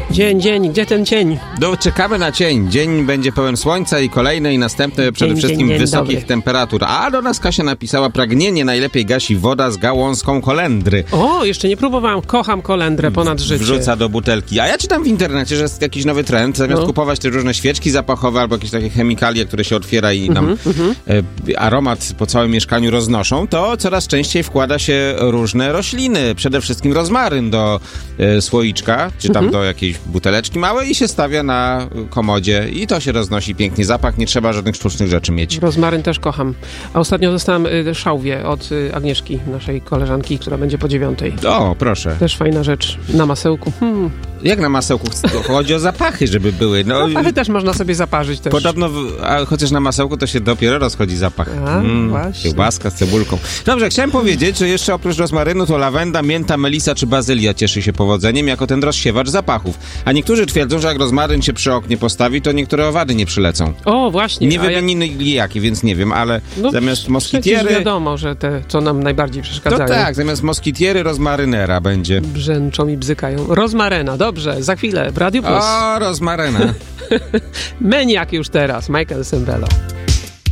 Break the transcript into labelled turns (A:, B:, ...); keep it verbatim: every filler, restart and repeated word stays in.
A: Dzień, dzień, gdzie ten cień?
B: No, czekamy na cień. Dzień będzie pełen słońca i kolejne i następne przede
A: Dzień,
B: wszystkim
A: dzień, dzień
B: wysokich
A: dobry.
B: temperatur. A do nas Kasia napisała: pragnienie najlepiej gasi woda z gałązką kolendry.
A: O, jeszcze nie próbowałam. Kocham kolendrę ponad życie.
B: Wrzuca do butelki. A ja czytam w internecie, że jest jakiś nowy trend. Zamiast
A: No.
B: kupować te różne świeczki zapachowe albo jakieś takie chemikalia, które się otwiera i nam
A: Mhm,
B: e, aromat po całym mieszkaniu roznoszą, to coraz częściej wkłada się różne rośliny. Przede wszystkim rozmaryn do e, słoiczka, czy tam do jakiejś buteleczki małej i się stawia na komodzie i to się roznosi pięknie zapach. Nie trzeba żadnych sztucznych rzeczy mieć.
A: Rozmaryn też kocham. A ostatnio dostałam y, szałwię od y, Agnieszki, naszej koleżanki, która będzie po dziewiątej.
B: O, proszę.
A: Też fajna rzecz. Na masełku. Hmm.
B: Jak na masełku? Chodzi o zapachy, żeby były. No,
A: Ale też można sobie zaparzyć też.
B: podobno, w- a chociaż na masełku to się dopiero rozchodzi zapach.
A: A, właśnie.
B: Kiełbaska z cebulką. Dobrze, chciałem powiedzieć, że jeszcze oprócz rozmarynu to lawenda, mięta, melisa czy bazylia cieszy się powodzeniem jako ten rozsiewacz zapachów. A niektórzy twierdzą, że jak rozmaryn się przy oknie postawi, to niektóre owady nie przylecą.
A: O, właśnie.
B: Nie
A: a jak-
B: wymienili jakie, więc nie wiem, ale
A: no,
B: zamiast
A: przecież
B: moskitiery...
A: wiadomo, że te, co nam najbardziej
B: To
A: przeszkadzają.
B: tak, zamiast moskitiery rozmarynera będzie.
A: Brzęczą i bzykają. Rozmarena, dobrze, za chwilę w Radiu Plus.
B: O, rozmaryna.
A: Maniac już teraz, Michael Sembello.